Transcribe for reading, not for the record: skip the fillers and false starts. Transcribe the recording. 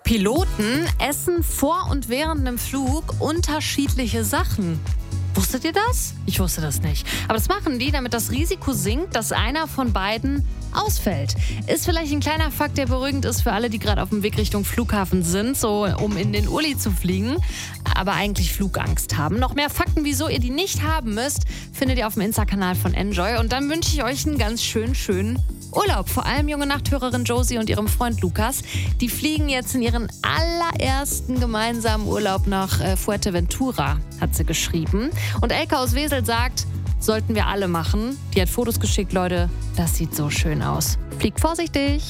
Piloten essen vor und während einem Flug unterschiedliche Sachen. Wusstet ihr das? Ich wusste das nicht. Aber das machen die, damit das Risiko sinkt, dass einer von beiden ausfällt. Ist vielleicht ein kleiner Fakt, der beruhigend ist für alle, die gerade auf dem Weg Richtung Flughafen sind, so um in den Uli zu fliegen, aber eigentlich Flugangst haben. Noch mehr Fakten, wieso ihr die nicht haben müsst, findet ihr auf dem Insta-Kanal von Enjoy. Und dann wünsche ich euch einen ganz schönen Urlaub. Vor allem junge Nachthörerin Josie und ihrem Freund Lukas. Die fliegen jetzt in ihren allerersten gemeinsamen Urlaub nach Fuerteventura, hat sie geschrieben. Und Elke aus Wesel sagt, sollten wir alle machen. Die hat Fotos geschickt, Leute. Das sieht so schön aus. Fliegt vorsichtig.